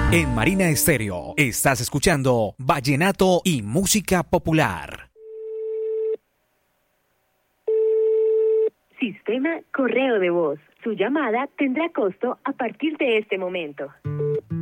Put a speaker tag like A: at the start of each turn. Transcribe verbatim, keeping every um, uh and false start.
A: En Marina Estéreo estás escuchando Vallenato y Música Popular.
B: Sistema correo de voz. Su llamada tendrá costo a partir de este momento.